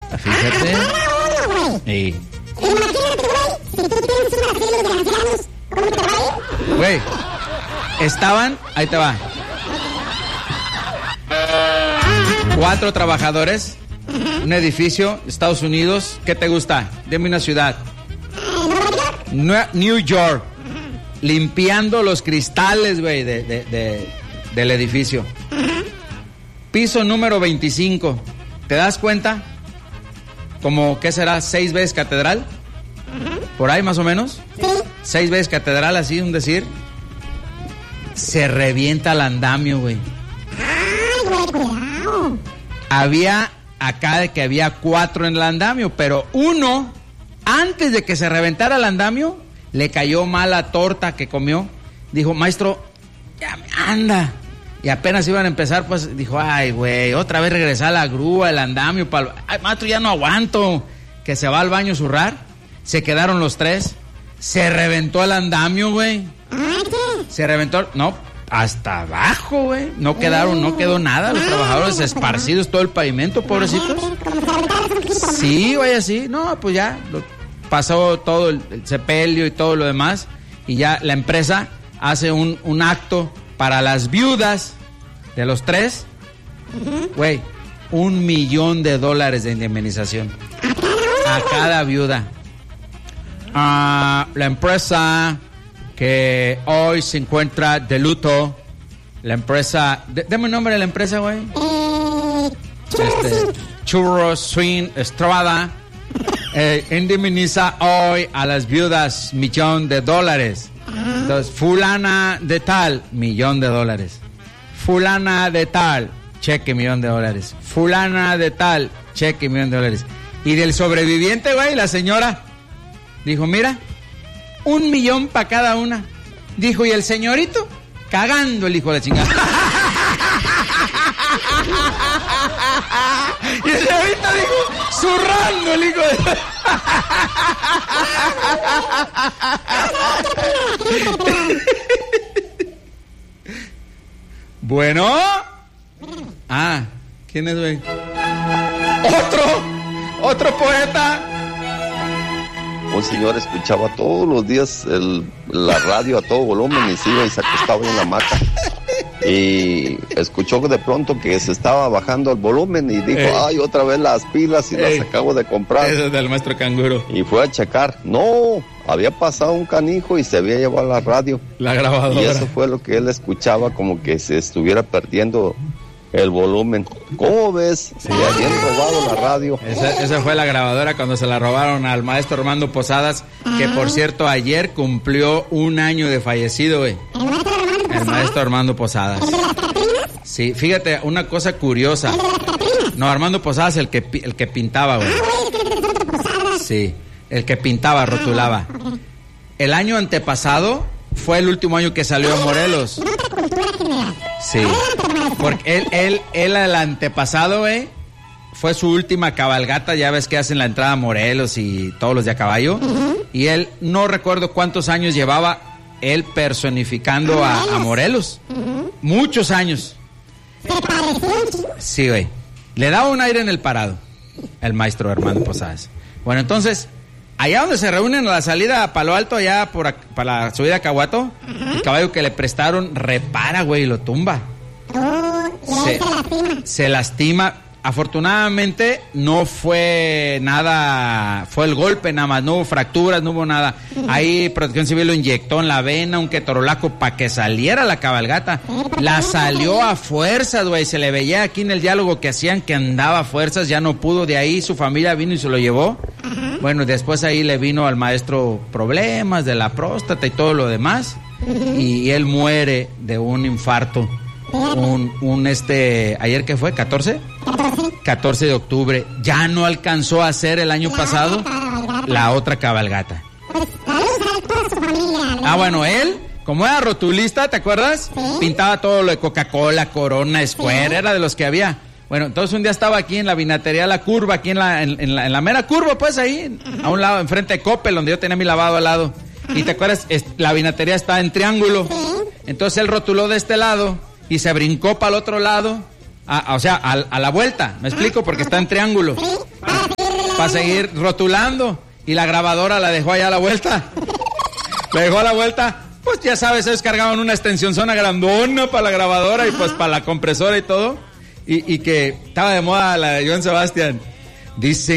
Fíjate. Sí. Imagínate, güey, si tú tienes un asilo de ancianos, ¿cómo te va a ir? Güey, estaban, ahí te va. 4 trabajadores, un edificio, Estados Unidos. ¿Qué te gusta? Dime una ciudad. New York. Limpiando los cristales, güey, del edificio. Piso número 25. ¿Te das cuenta? Como, ¿qué será? 6 veces catedral. Por ahí más o menos. 6 veces catedral, así un decir. Se revienta el andamio, güey. Había acá de que había 4 en el andamio, pero uno, antes de que se reventara el andamio, le cayó mal la torta que comió. Dijo, maestro, ya anda. Y apenas iban a empezar, pues dijo, ay, güey, otra vez regresar a la grúa, el andamio. Ay, maestro, ya no aguanto. Que se va al baño a zurrar. Se quedaron los 3. Se reventó el andamio, güey. Se reventó, no, hasta abajo, güey. No quedó nada. Los trabajadores esparcidos todo el pavimento, pobrecitos. Sí, güey, así. No, pues ya pasó todo el sepelio y todo lo demás. Y ya la empresa hace un acto para las viudas de los 3. Güey, $1 millón de indemnización a cada viuda. La empresa que hoy se encuentra de luto, la empresa, dame el nombre de la empresa, güey. Churros Swing Estrada, indemniza hoy a las viudas $1 millón. Entonces, fulana de tal, $1 millón. Fulana de tal, cheque $1 millón. Fulana de tal, cheque $1 millón. Y del sobreviviente, güey, la señora dijo, mira, $1 millón para cada una. Dijo, y el señorito, cagando el hijo de la chingada. Y el señorito dijo, zurrando el hijo de... Bueno. Ah, ¿quién es, güey? Otro poeta. Un señor escuchaba todos los días la radio a todo volumen y se iba y se acostaba en la hamaca. Y escuchó de pronto que se estaba bajando el volumen y dijo, ay, otra vez las pilas y las acabo de comprar. Eso es del maestro Canguro. Y fue a checar. No, había pasado un canijo y se había llevado la radio. La grabadora. Y eso fue lo que él escuchaba, como que se estuviera perdiendo el volumen. ¿Cómo ves? Se habían robado la radio. Esa fue la grabadora cuando se la robaron al maestro Armando Posadas, que por cierto ayer cumplió 1 año de fallecido, güey. El maestro Armando Posadas. Sí, fíjate, una cosa curiosa. No, Armando Posadas el que pintaba, güey. Sí, el que pintaba, rotulaba. El año antepasado fue el último año que salió a Morelos. Sí, porque él el antepasado, güey, fue su última cabalgata. Ya ves que hacen la entrada a Morelos y todos los de a caballo. Y él, no recuerdo cuántos años llevaba él personificando a Morelos. Muchos años. Sí, güey. Le daba un aire en el parado el maestro Armando Posadas. Bueno, entonces, allá donde se reúnen a la salida a Palo Alto, allá para la subida a Cahuato, el caballo que le prestaron repara, güey, y lo tumba. Se lastima. Afortunadamente no fue nada, fue el golpe nada más, no hubo fracturas, no hubo nada. Ahí Protección Civil lo inyectó en la vena, un ketorolaco para que saliera la cabalgata. La salió a fuerzas, güey, se le veía aquí en el diálogo que hacían que andaba a fuerzas, ya no pudo, de ahí su familia vino y se lo llevó. Bueno, después ahí le vino al maestro problemas de la próstata y todo lo demás, y él muere de un infarto. ¿Ayer qué fue? ¿14? 14 de octubre. Ya no alcanzó a hacer el año pasado la otra cabalgata. Bueno, él, como era rotulista, ¿te acuerdas? Pintaba todo lo de Coca-Cola, Corona, Square, era de los que había. Bueno, entonces un día estaba aquí en la vinatería La Curva, aquí en la mera curva, pues ahí, a un lado, enfrente de Coppel, donde yo tenía mi lavado al lado. Y te acuerdas, la vinatería está en triángulo. Entonces él rotuló de este lado y se brincó para el otro lado, o sea, a la vuelta, ¿me explico? Porque está en triángulo. para seguir rotulando. Y la grabadora la dejó allá a la vuelta. La dejó a la vuelta. Pues ya sabes, ellos cargaban una extensión zona grandona para la grabadora y pues para la compresora y todo. Y que estaba de moda la de Joan Sebastián. Dice